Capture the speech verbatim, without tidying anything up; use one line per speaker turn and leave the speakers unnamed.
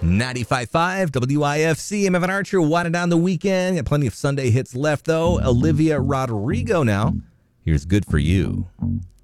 ninety-five point five W I F C. I'm Evan Archer, winding down the weekend. Got plenty of Sunday hits left, though. Olivia Rodrigo now. Here's Good For You.